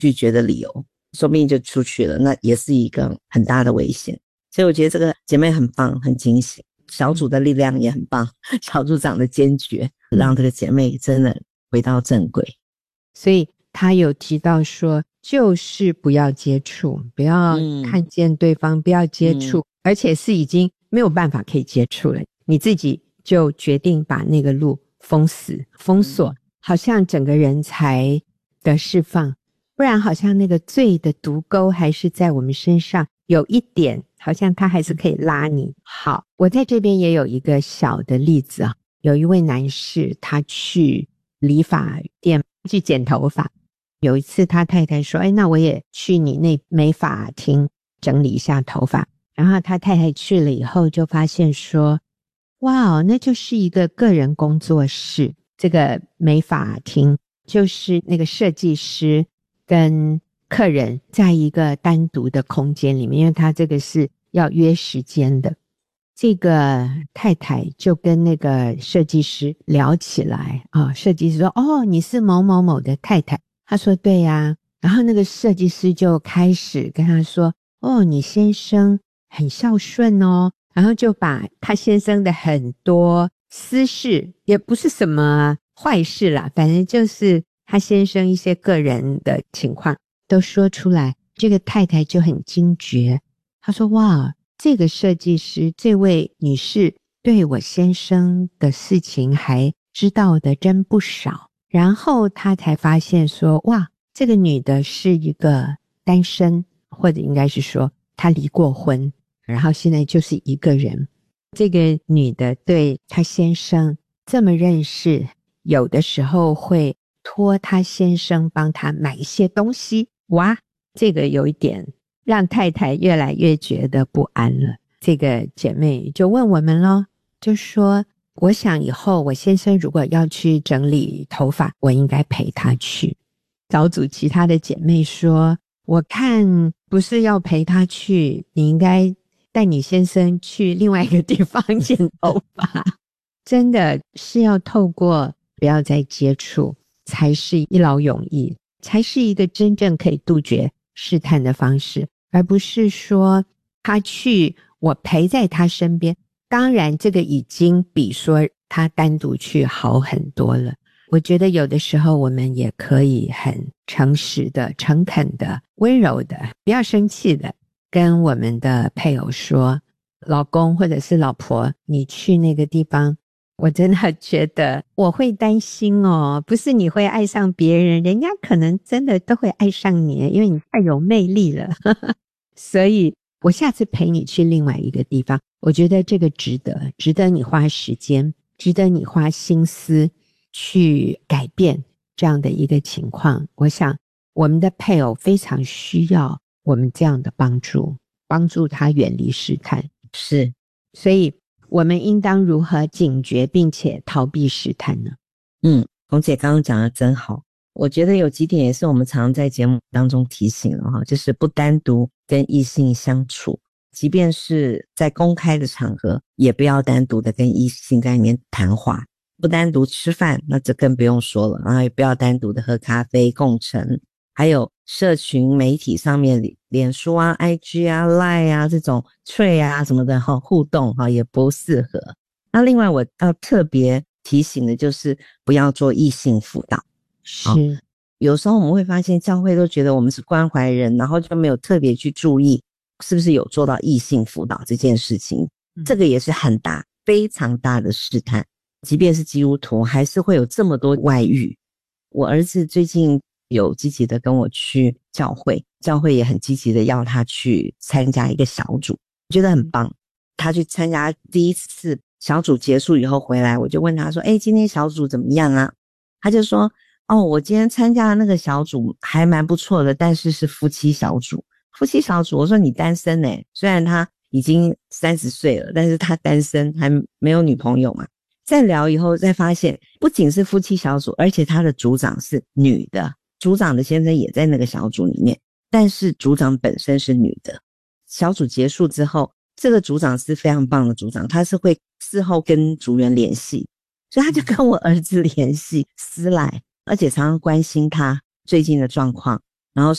拒绝的理由，说不定就出去了，那也是一个很大的危险。所以我觉得这个姐妹很棒，很惊喜，小组的力量也很棒，小组长的坚决让这个姐妹真的回到正轨。 所以她有提到说，就是不要接触，不要看见对方，不要接触，而且是已经没有办法可以接触了，你自己就决定把那个路封死封锁，好像整个人才的释放，不然好像那个罪的毒钩还是在我们身上，有一点好像他还是可以拉你。好，我在这边也有一个小的例子啊，有一位男士他去理发店去剪头发，有一次他太太说，那我也去你那美发厅整理一下头发，然后他太太去了以后就发现说，哇，那就是一个个人工作室，这个美发厅就是那个设计师跟客人在一个单独的空间里面，因为他这个是要约时间的。这个太太就跟那个设计师聊起来啊，设计师说，你是某某某的太太，他说对呀，然后那个设计师就开始跟他说，你先生很孝顺哦，然后就把他先生的很多私事，也不是什么坏事啦，反正就是他先生一些个人的情况都说出来。这个太太就很惊觉，她说，哇，这个设计师这位女士对我先生的事情还知道的真不少。然后她才发现说，哇，这个女的是一个单身，或者应该是说她离过婚，然后现在就是一个人。这个女的对她先生这么认识，有的时候会托她先生帮她买一些东西。哇，这个有一点让太太越来越觉得不安了。这个姐妹就问我们咯，就说，我想以后我先生如果要去整理头发，我应该陪他去。小组其他的姐妹说，我看不是要陪他去，你应该带你先生去另外一个地方剪头发。真的是要透过不要再接触，才是一劳永逸，才是一个真正可以杜绝试探的方式，而不是说他去我陪在他身边。当然这个已经比说他单独去好很多了。我觉得有的时候我们也可以很诚实的、诚恳的、温柔的，不要生气的跟我们的配偶说，老公或者是老婆，你去那个地方，我真的觉得我会担心哦，不是你会爱上别人，人家可能真的都会爱上你，因为你太有魅力了所以我下次陪你去另外一个地方，我觉得这个值得你花时间，值得你花心思去改变这样的一个情况。我想我们的配偶非常需要我们这样的帮助他远离试探。 是， 所以我们应当如何警觉并且逃避试探呢？ 红姐刚刚讲的真好，我觉得有几点也是我们常在节目当中提醒了哈，就是不单独跟异性相处，即便是在公开的场合，也不要单独的跟异性在里面谈话，不单独吃饭，那这更不用说了，然后也不要单独的喝咖啡共乘，还有社群媒体上面脸书啊 IG 啊 Line 啊这种Thread啊什么的互动也不适合。那另外我要特别提醒的就是不要做异性辅导。 是， 有时候我们会发现教会都觉得我们是关怀人，然后就没有特别去注意是不是有做到异性辅导这件事情，这个也是很大非常大的试探。即便是基督徒还是会有这么多外遇。我儿子最近有积极的跟我去教会也很积极的要他去参加一个小组，我觉得很棒。他去参加第一次小组结束以后回来，我就问他说，今天小组怎么样啊？他就说，我今天参加的那个小组还蛮不错的，但是是夫妻小组。我说你单身虽然他已经30岁了，但是他单身，还没有女朋友嘛。再聊以后再发现，不仅是夫妻小组，而且他的组长是女的，组长的先生也在那个小组里面，但是组长本身是女的。小组结束之后，这个组长是非常棒的组长，他是会事后跟组员联系，所以他就跟我儿子联系私来，而且常常关心他最近的状况。 然后